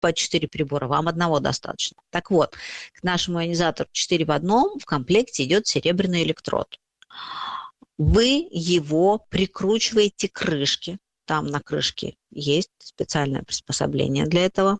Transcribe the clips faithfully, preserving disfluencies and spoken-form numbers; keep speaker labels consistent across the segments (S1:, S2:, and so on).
S1: покупать четыре прибора, вам одного достаточно. Так вот, к нашему ионизатору четыре в одном в комплекте идет серебряный электрод. Вы его прикручиваете к крышке, там на крышке есть специальное приспособление для этого,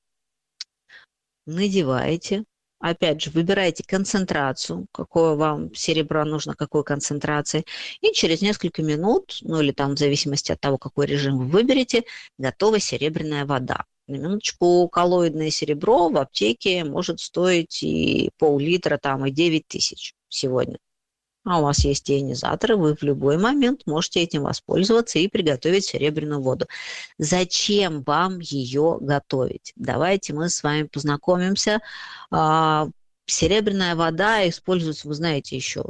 S1: надеваете. Опять же, выбираете концентрацию, какое вам серебро нужно, какой концентрации. И через несколько минут, ну или там в зависимости от того, какой режим вы выберете, готова серебряная вода. На минуточку, коллоидное серебро в аптеке может стоить и пол-литра, там, и девять тысяч сегодня. А у вас есть ионизаторы, вы в любой момент можете этим воспользоваться и приготовить серебряную воду. Зачем вам ее готовить? Давайте мы с вами познакомимся. Серебряная вода используется, вы знаете, еще,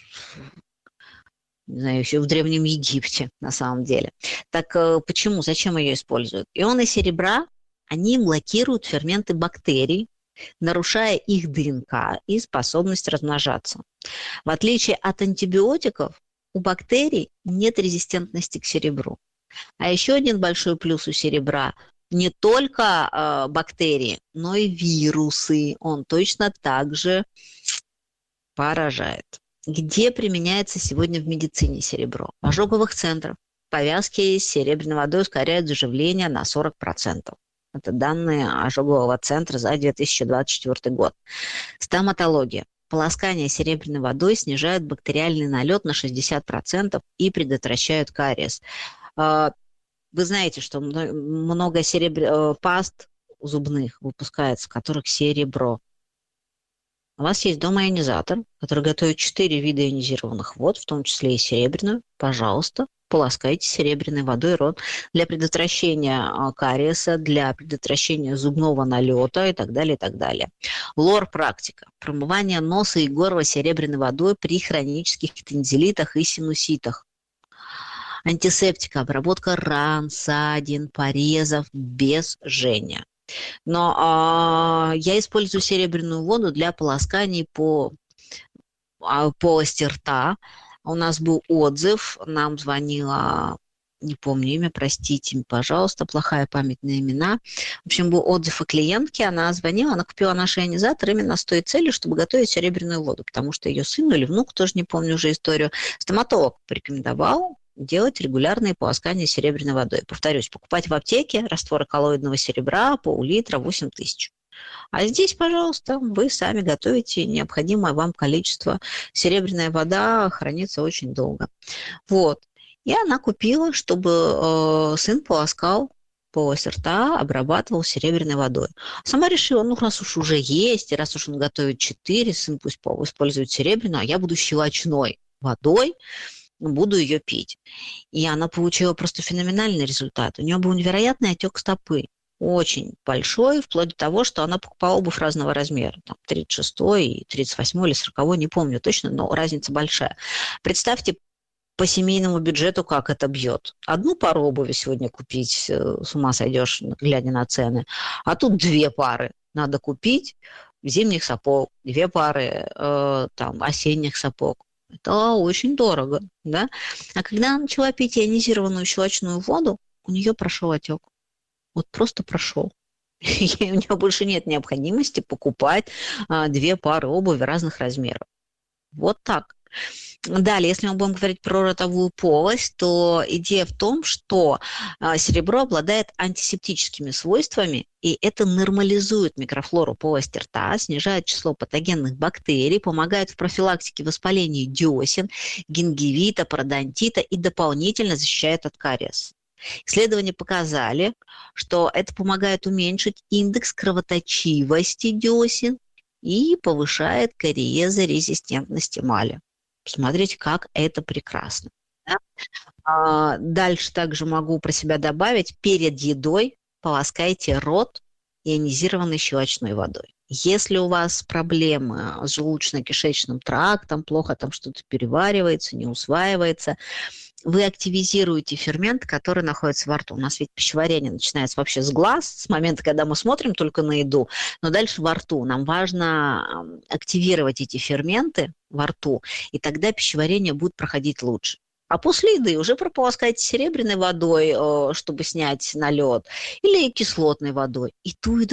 S1: не знаю, еще в Древнем Египте на самом деле. Так почему, зачем ее используют? Ионы серебра, они блокируют ферменты бактерий, нарушая их ДНК и способность размножаться. В отличие от антибиотиков, у бактерий нет резистентности к серебру. А еще один большой плюс у серебра – не только э, бактерии, но и вирусы. Он точно так же поражает. Где применяется сегодня в медицине серебро? В ожоговых центрах. Повязки с серебряной водой ускоряют заживление на сорок процентов. Это данные ожогового центра за две тысячи двадцать четвёртый год. Стоматология. Полоскание серебряной водой снижает бактериальный налет на шестьдесят процентов и предотвращает кариес. Вы знаете, что много серебр... паст зубных выпускается, в которых серебро. У вас есть дома ионизатор, который готовит четыре вида ионизированных вод, в том числе и серебряную. Пожалуйста, полоскайте серебряной водой рот для предотвращения кариеса, для предотвращения зубного налета и так далее, и так далее. Лор-практика. Промывание носа и горла серебряной водой при хронических тонзиллитах и синуситах. Антисептика. Обработка ран, ссадин, порезов без жжения. Но а, я использую серебряную воду для полосканий по а, полости рта. У нас был отзыв, нам звонила, не помню имя, простите, пожалуйста, плохая память на имена. В общем, был отзыв о клиентке, она звонила, она купила наш ионизатор именно с той целью, чтобы готовить серебряную воду, потому что ее сын или внук, тоже не помню уже историю, стоматолог порекомендовал делать регулярные полоскания серебряной водой. Повторюсь, покупать в аптеке растворы коллоидного серебра, пол-литра, восемь тысяч. А здесь, пожалуйста, вы сами готовите необходимое вам количество. Серебряная вода хранится очень долго. Вот. И она купила, чтобы э, сын полоскал полость рта, обрабатывал серебряной водой. Сама решила, ну, раз уж уже есть, и раз уж он готовит четыре, сын пусть использует серебряную, а я буду щелочной водой, буду ее пить. И она получила просто феноменальный результат. У нее был невероятный отек стопы. Очень большой, вплоть до того, что она покупала обувь разного размера. Там, тридцать шестой, тридцать восьмой или сороковой, не помню точно, но разница большая. Представьте по семейному бюджету, как это бьет. Одну пару обуви сегодня купить, с ума сойдешь, глядя на цены. А тут две пары надо купить зимних сапог, две пары э, там, осенних сапог. Это очень дорого, да? А когда она начала пить ионизированную щелочную воду, у нее прошел отек. Вот просто прошел. И у нее больше нет необходимости покупать а, две пары обуви разных размеров. Вот так. Далее, если мы будем говорить про ротовую полость, то идея в том, что а, серебро обладает антисептическими свойствами, и это нормализует микрофлору полости рта, снижает число патогенных бактерий, помогает в профилактике воспаления десен, гингивита, пародонтита и дополнительно защищает от кариеса. Исследования показали, что это помогает уменьшить индекс кровоточивости десен и повышает кариезорезистентность эмали. Посмотрите, как это прекрасно. Да? А дальше также могу про себя добавить, перед едой полоскайте рот ионизированной щелочной водой. Если у вас проблемы с желудочно-кишечным трактом, плохо там что-то переваривается, не усваивается, вы активизируете фермент, который находится во рту. У нас ведь пищеварение начинается вообще с глаз, с момента, когда мы смотрим только на еду, но дальше во рту. Нам важно активировать эти ферменты во рту, и тогда пищеварение будет проходить лучше. А после еды уже прополоскать серебряной водой, чтобы снять налет, или кислотной водой. И ту, и